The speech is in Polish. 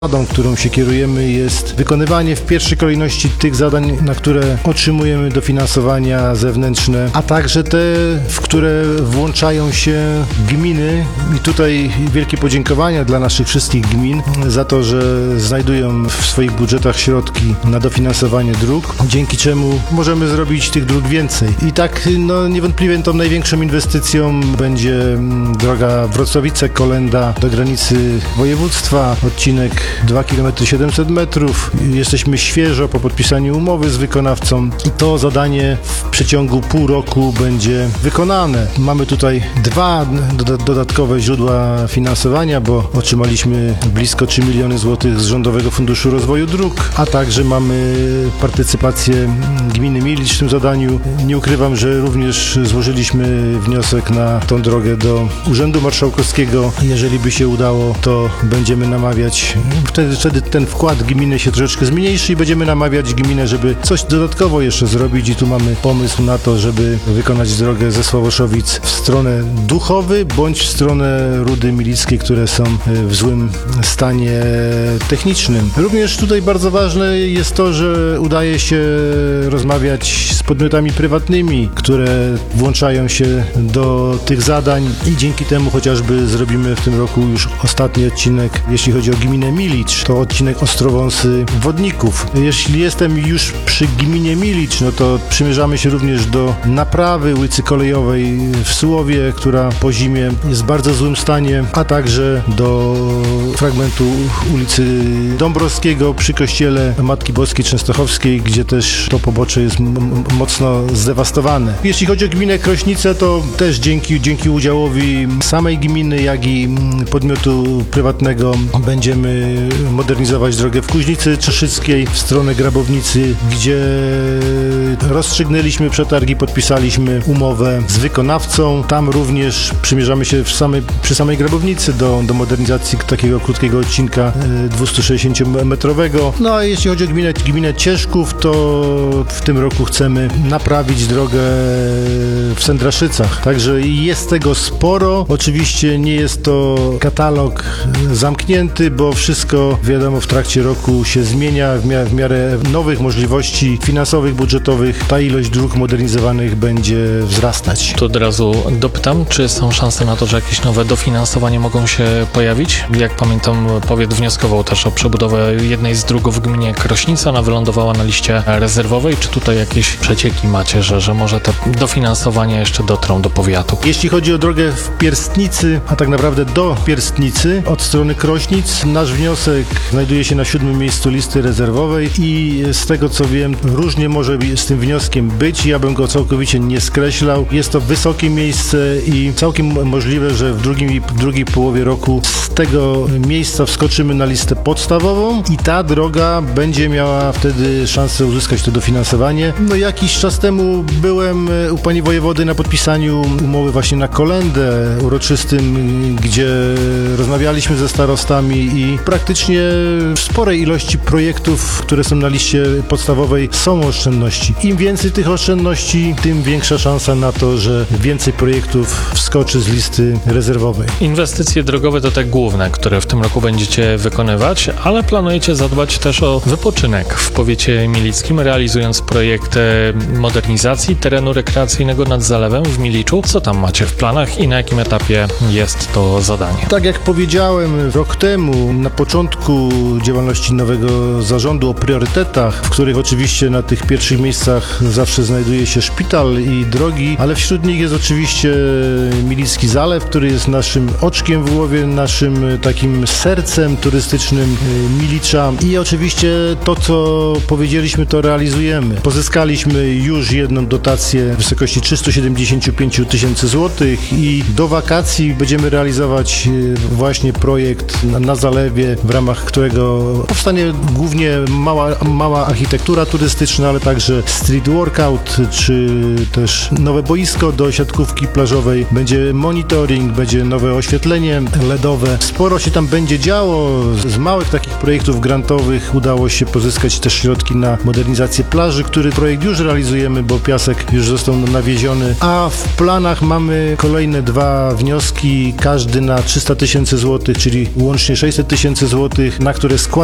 Zasadą, którą się kierujemy, jest wykonywanie w pierwszej kolejności tych zadań, na które otrzymujemy dofinansowania zewnętrzne, a także te, w które włączają się gminy. I tutaj wielkie podziękowania dla naszych wszystkich gmin za to, że znajdują w swoich budżetach środki na dofinansowanie dróg, dzięki czemu możemy zrobić tych dróg więcej. I tak niewątpliwie tą największą inwestycją będzie droga Wrocławice-Kolenda do granicy województwa, odcinek 2 km 700 metrów. Jesteśmy świeżo po podpisaniu umowy z wykonawcą i to zadanie w przeciągu pół roku będzie wykonane. Mamy tutaj dwa dodatkowe źródła finansowania, bo otrzymaliśmy blisko 3 miliony złotych z Rządowego Funduszu Rozwoju Dróg, a także mamy partycypację gminy Milicz w tym zadaniu. Nie ukrywam, że również złożyliśmy wniosek na tą drogę do Urzędu Marszałkowskiego. Jeżeli by się udało, to będziemy namawiać, wtedy ten wkład gminy się troszeczkę zmniejszy i będziemy namawiać gminę, żeby coś dodatkowo jeszcze zrobić i tu mamy pomysł na to, żeby wykonać drogę ze Sławoszowic w stronę Duchowy bądź w stronę Rudy Milickiej, które są w złym stanie technicznym. Również tutaj bardzo ważne jest to, że udaje się rozmawiać z podmiotami prywatnymi, które włączają się do tych zadań i dzięki temu chociażby zrobimy w tym roku już ostatni odcinek, jeśli chodzi o gminę Milicz, to odcinek Ostrowąsy-Wodników. Jeśli jestem już przy gminie Milicz, to przymierzamy się również do naprawy ulicy Kolejowej w Sułowie, która po zimie jest w bardzo złym stanie, a także do fragmentu ulicy Dąbrowskiego przy kościele Matki Boskiej Częstochowskiej, gdzie też to pobocze jest mocno zdewastowane. Jeśli chodzi o gminę Krośnice, to też dzięki udziałowi samej gminy, jak i podmiotu prywatnego będziemy modernizować drogę w Kuźnicy Czeszyckiej w stronę Grabownicy, gdzie rozstrzygnęliśmy przetargi, podpisaliśmy umowę z wykonawcą. Tam również przymierzamy się przy samej Grabownicy do modernizacji takiego krótkiego odcinka 260-metrowego. No a jeśli chodzi o gminę Cieszków, to w tym roku chcemy naprawić drogę w Sędraszycach. Także jest tego sporo. Oczywiście nie jest to katalog zamknięty, bo wszystko, wiadomo, w trakcie roku się zmienia. W miarę nowych możliwości finansowych, budżetowych ta ilość dróg modernizowanych będzie wzrastać. To od razu dopytam, czy są szanse na to, że jakieś nowe dofinansowanie mogą się pojawić? Jak pamiętam, powiat wnioskował też o przebudowę jednej z dróg w gminie Krośnica, ona wylądowała na liście rezerwowej. Czy tutaj jakieś przecieki macie, że może te dofinansowania jeszcze dotrą do powiatu? Jeśli chodzi o drogę w Pierstnicy, a tak naprawdę do Pierstnicy od strony Krośnic, nasz wniosek znajduje się na 7. miejscu listy rezerwowej i z tego co wiem, różnie może z tym wnioskiem być. Ja bym go całkowicie nie skreślał. Jest to wysokie miejsce i całkiem możliwe, że w drugiej połowie roku z tego miejsca wskoczymy na listę podstawową i ta droga będzie miała wtedy szansę uzyskać to dofinansowanie. Jakiś czas temu byłem u pani wojewody na podpisaniu umowy właśnie na Kolendę uroczystym, gdzie rozmawialiśmy ze starostami i praktycznie w sporej ilości projektów, które są na liście podstawowej, są oszczędności. Im więcej tych oszczędności, tym większa szansa na to, że więcej projektów wskoczy z listy rezerwowej. Inwestycje drogowe to te główne, które w tym roku będziecie wykonywać, ale planujecie zadbać też o wypoczynek w powiecie milickim, realizując projekt modernizacji terenu rekreacyjnego nad zalewem w Miliczu. Co tam macie w planach i na jakim etapie jest to zadanie? Tak jak powiedziałem rok temu, na początku działalności nowego zarządu o priorytetach, w których oczywiście na tych pierwszych miejscach zawsze znajduje się szpital i drogi, ale wśród nich jest oczywiście Milicki Zalew, który jest naszym oczkiem w głowie, naszym takim sercem turystycznym Milicza i oczywiście to, co powiedzieliśmy, to realizujemy. Pozyskaliśmy już jedną dotację w wysokości 375 tysięcy złotych i do wakacji będziemy realizować właśnie projekt na zalewie, w ramach którego powstanie głównie mała architektura turystyczna, ale także street workout, czy też nowe boisko do siatkówki plażowej. Będzie monitoring, będzie nowe oświetlenie LEDowe. Sporo się tam będzie działo. Z małych takich projektów grantowych udało się pozyskać też środki na modernizację plaży, który projekt już realizujemy, bo piasek już został nawieziony, a w planach mamy kolejne 2 wnioski, każdy na 300 tysięcy złotych, czyli łącznie 600 tysięcy zł, na które składa